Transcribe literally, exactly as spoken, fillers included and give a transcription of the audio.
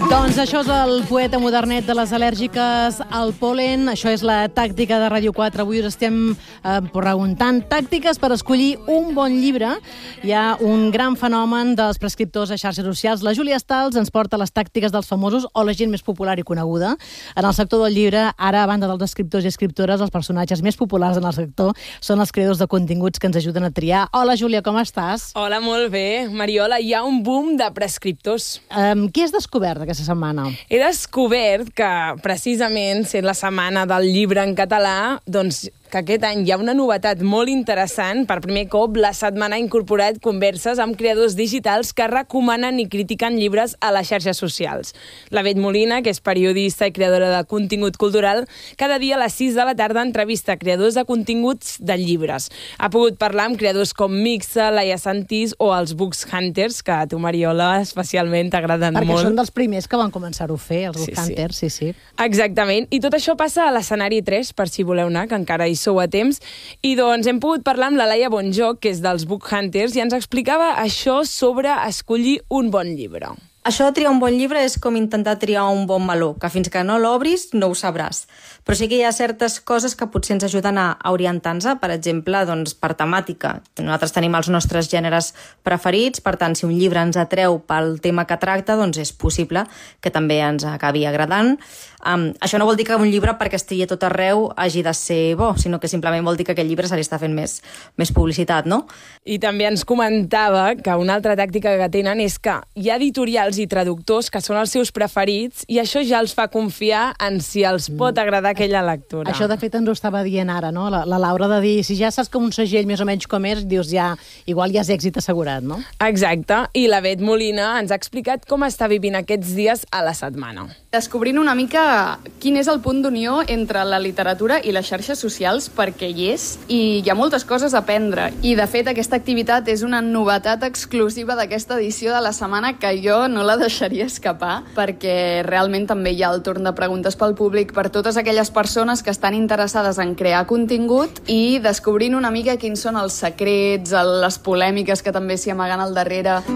Doncs això és el poeta modernet de les al·lèrgiques al pol·len. Això és la tàctica de Ràdio quatre. Avui us estem eh, preguntant tàctiques per escollir un bon llibre. Hi ha un gran fenomen dels prescriptors a xarxes socials. La Júlia Stals ens porta les tàctiques dels famosos o la gent més popular i coneguda. En el sector del llibre, ara, a banda dels escriptors i escriptores, els personatges més populars en el sector són els creadors de continguts que ens ajuden a triar. Hola, Júlia, com estàs? Hola, molt bé. Mariola, hi ha un boom de prescriptors. Um, què has descobert aquesta setmana? He descobert que, precisament, sent la setmana del llibre en català, doncs que aquest any hi ha una novetat molt interessant. Per primer cop, la setmana ha incorporat converses amb creadors digitals que recomanen i critiquen llibres a les xarxes socials. La Bet Molina, que és periodista i creadora de contingut cultural, cada dia a les sis de la tarda entrevista creadors de continguts de llibres. Ha pogut parlar amb creadors com Mixa, Laia Santís o els Books Hunters, que a tu, Mariola, especialment t'agraden molt. Perquè són dels primers que van començar-ho a fer, els Book Sí, sí. Hunters, sí, sí. Exactament. I tot això passa a l'escenari tres, per si voleu anar, que encara hi sou a temps. I doncs hem pogut parlar amb la Laia Bonjoc, que és dels Book Hunters, i ens explicava això sobre escollir un bon llibre. Això de triar un bon llibre és com intentar triar un bon meló, que fins que no l'obris no ho sabràs. Però sí que hi ha certes coses que potser ens ajuden a orientar-nos, per exemple, doncs, per temàtica. Nosaltres tenim els nostres gèneres preferits, per tant, si un llibre ens atreu pel tema que tracta, doncs és possible que també ens acabi agradant. Um, això no vol dir que un llibre, perquè estigui a tot arreu, hagi de ser bo, sinó que simplement vol dir que aquest llibre se li està fent més, més publicitat, no? I també ens comentava que una altra tàctica que tenen és que hi ha editorials i traductors que són els seus preferits i això ja els fa confiar en si els pot agradar aquella lectura. Això, de fet, ens ho estava dient ara, no? La, la Laura, de dir, si ja saps que un segell més o menys com és, dius, ja, igual ja és èxit assegurat, no? Exacte. I la Bet Molina ens ha explicat com està vivint aquests dies a la setmana. Descobrint una mica quin és el punt d'unió entre la literatura i les xarxes socials, perquè hi és, i hi ha moltes coses a aprendre. I, de fet, aquesta activitat és una novetat exclusiva d'aquesta edició de la setmana que jo no la deixaria escapar, perquè realment també hi ha el torn de preguntes pel públic per totes aquelles persones que estan interessades en crear contingut i descobrint una mica quins són els secrets, les polèmiques que també s'hi amaguen al darrere.